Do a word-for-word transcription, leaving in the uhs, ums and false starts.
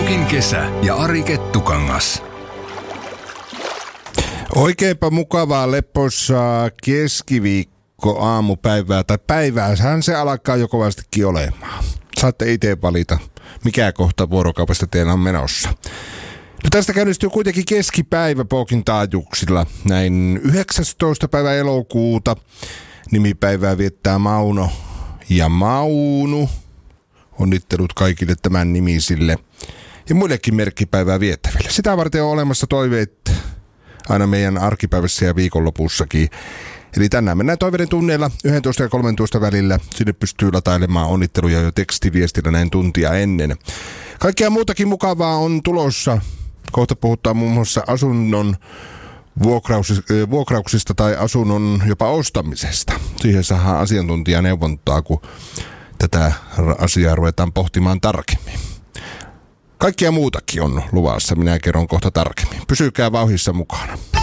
Paukin kesä ja Ari Kettukangas. Oikeinpa mukavaa lepposaa keskiviikko aamupäivää tai päiväähän se alkaa jo kovastikin olemaan. Saatte itse valita, mikä kohta vuorokaupasta teillä on menossa. No tästä käynnistyy kuitenkin keskipäivä Paukin taajuuksilla. Näin yhdeksästoista päivä elokuuta. Nimipäivää viettää Mauno ja Maunu. Onnittelut kaikille tämän nimisille ja muillekin merkkipäivää viettäville. Sitä varten on olemassa toiveet aina meidän arkipäivässä ja viikonlopussakin. Eli tänään mennään toiveiden tunneilla yksitoista ja kolmetoista välillä. Sinne pystyy latailemaan onnitteluja jo tekstiviestillä näin tuntia ennen. Kaikkea muutakin mukavaa on tulossa. Kohta puhutaan muun muassa asunnon vuokrauksista tai asunnon jopa ostamisesta. Siihen saadaan asiantuntijaneuvontaa, kun tätä asiaa ruvetaan pohtimaan tarkemmin. Kaikkia muutakin on luvassa. Minä kerron kohta tarkemmin. Pysykää vauhdissa mukana.